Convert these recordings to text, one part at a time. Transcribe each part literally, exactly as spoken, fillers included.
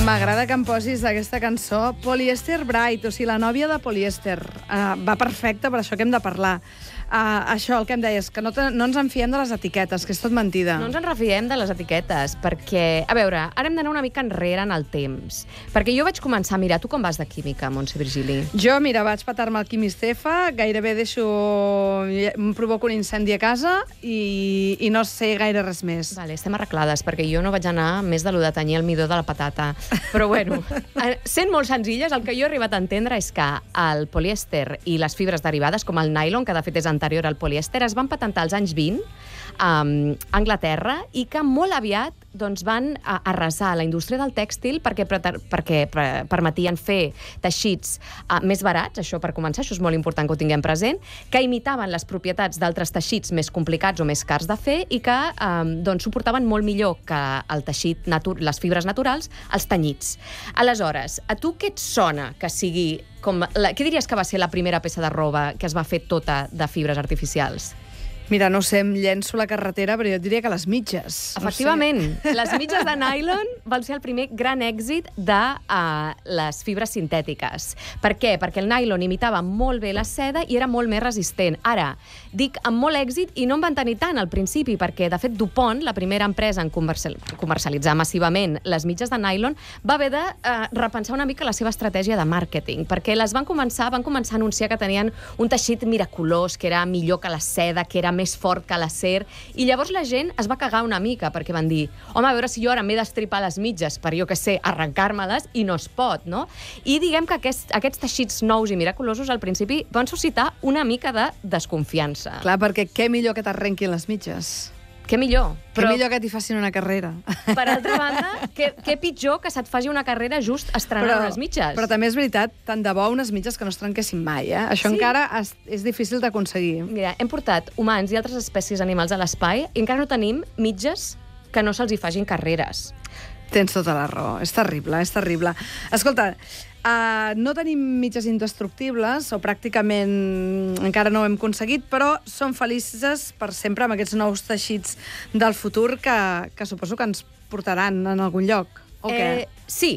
M'agrada que em posis aquesta cançó Polyester Bright, o sigui, la nòvia de Polyester. Uh, va perfecte per això que hem de parlar. Uh, això, el que em deies, que no, te, no ens en fiem de les etiquetes, que és tot mentida. No ens en refiem de les etiquetes, perquè, a veure, ara hem d'anar una mica enrere en el temps. Perquè jo vaig començar a mirar, tu com vas de química, Montse Virgili? Jo, mira, vaig petar-me el quimistefa, gairebé deixo... em provoco un incendi a casa i, i no sé gaire res més. Vale, estem arreglades, perquè jo no vaig anar més de lo de tenyir el midó de la patata. Però bueno, sent molt senzilles, el que jo he arribat a entendre és que el polièster i les fibres derivades, com el nylon, que de fet és anterior al polièster, es van patentar als anys vint um, a Anglaterra i que molt aviat doncs, van arrasar la indústria del tèxtil perquè, perquè permetien fer teixits uh, més barats, això per començar, això és molt important que ho tinguem present, que imitaven les propietats d'altres teixits més complicats o més cars de fer i que um, doncs, suportaven molt millor que el teixit, les fibres naturals, els tenyits. Aleshores, a tu què et sona que sigui... Com la, què diries que va ser la primera peça de roba que es va fer tota de fibres artificials? Mira, no sé, em llenço a la carretera, però jo et diria que les mitges. Efectivament, no sé. Les mitges de nylon van ser el primer gran èxit de uh, les fibres sintètiques. Per què? Perquè el nylon imitava molt bé la seda i era molt més resistent. Ara, dic amb molt èxit i no en van tenir tant al principi, perquè, de fet, DuPont, la primera empresa en comercial, comercialitzar massivament les mitges de nylon, va haver de uh, repensar una mica la seva estratègia de màrqueting, perquè les van començar, van començar a anunciar que tenien un teixit miraculós, que era millor que la seda, que era més fort que l'acer, i llavors la gent es va cagar una mica, perquè van dir, home, a veure si jo ara m'he d'estripar les mitges per, jo que sé, arrencar-me-les, i no es pot, no? I diguem que aquests, aquests teixits nous i miraculosos al principi van suscitar una mica de desconfiança. Clar, perquè què millor que t'arrenquin les mitges? Què millor? Però... Què millor que t'hi facin una carrera? Per altra banda, què, què pitjor que se't faci una carrera just estrenant però, unes mitges? Però també és veritat, tant de bo unes mitges que no es trenquessin mai, eh? Això sí? Encara és, és difícil d'aconseguir. Mira, hem portat humans i altres espècies animals a l'espai i encara no tenim mitges que no se'ls hi facin carreres. Tens tota la raó. És terrible, és terrible. Escolta, uh, no tenim mitges indestructibles, o pràcticament encara no ho hem aconseguit, però som felices per sempre amb aquests nous teixits del futur que, que suposo que ens portaran en algun lloc. O què? Eh, sí.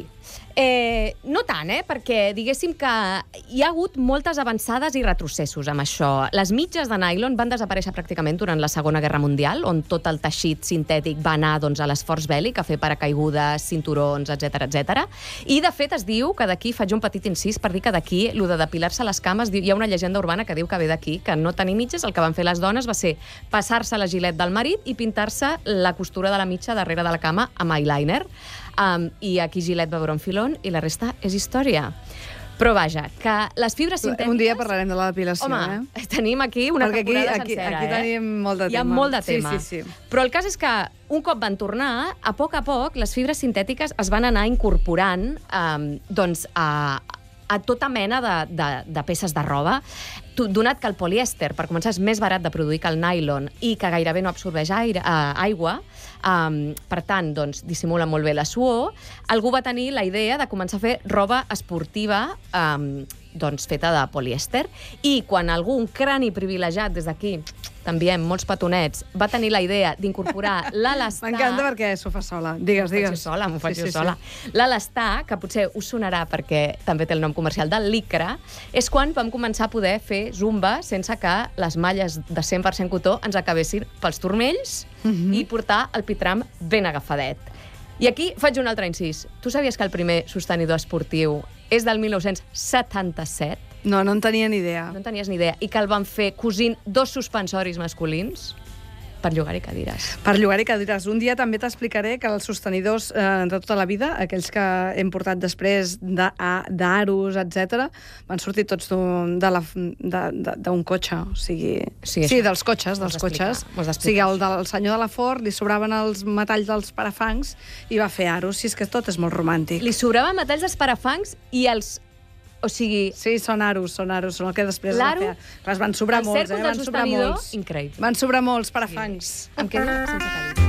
Eh, no tant, eh? Perquè diguéssim que hi ha hagut moltes avançades i retrocessos amb això. Les mitges de nylon van desaparèixer pràcticament durant la Segona Guerra Mundial, on tot el teixit sintètic va anar doncs, a l'esforç bèl·lic a fer paracaigudes, cinturons, etcètera, etcètera. I, de fet, es diu que d'aquí, faig un petit incís per dir que d'aquí, el de depilar-se les cames, hi ha una llegenda urbana que diu que ve d'aquí, que no tenir mitges, el que van fer les dones va ser passar-se la gilet del marit i pintar-se la costura de la mitja darrere de la cama amb eyeliner. Um, I aquí Gillette va veure un filon i la resta és història. Però vaja, que les fibres sintètiques... Un dia parlarem de la depilació, home, eh? tenim aquí una Perquè temporada aquí, sencera, aquí, aquí eh? tenim molt de tema. Hi ha molt de tema. Sí, sí, sí. Però el cas és que un cop van tornar, a poc a poc, les fibres sintètiques es van anar incorporant um, doncs, a, a tota mena de, de, de peces de roba, donat que el polièster, per començar, és més barat de produir que el nylon i que gairebé no absorbeix aire, uh, aigua, um, per tant, doncs, dissimula molt bé la suor, algú va tenir la idea de començar a fer roba esportiva um, doncs, feta de polièster, i quan algú, un crani privilegiat des d'aquí, també amb molts petonets, va tenir la idea d'incorporar l'elastà... M'encanta perquè s'ho fa sola. Digues, digues. M'ho faig sola, m'ho faig sí, sí, sola. Sí. L'elastà, que potser us sonarà perquè també té el nom comercial del licra, és quan vam començar a poder fer zumba sense que les malles de cent per cent cotó ens acabessin pels turmells mm-hmm. i portar el pitram ben agafadet. I aquí faig un altre incís. Tu sabies que el primer sostenidor esportiu és del mil nou-cents setanta-set? No, no en tenia ni idea. No en tenies ni idea. I que el van fer cosint dos suspensoris masculins per llogar-hi cadires. Per llogar-hi cadires. Un dia també t'explicaré que els sostenidors eh, de tota la vida, aquells que hem portat després d'Arus, etcètera, van sortir tots d'un cotxe. O sigui, sí, sí, dels cotxes, dels cotxes. O sigui, el del senyor de la Ford li sobraven els metalls dels parafangs i va fer Arus. Si és que tot és molt romàntic. Li sobraven metalls dels parafangs i els... O sigui... Sí, són Arus, són Arus, són el que després va fer. Les van sobrar molts, eh? Van sobrar molts. Increïble. Van sobrar molts parafangs. Sí. Em quedo sense cadira.